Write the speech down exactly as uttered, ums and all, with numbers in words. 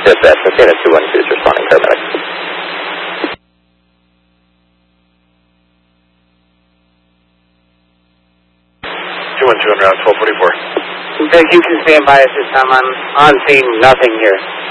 dispatch. Messina two one two is responding paramedics. two one two on route twelve forty-four. Thank you, can stand by at this time. I'm on scene, nothing here.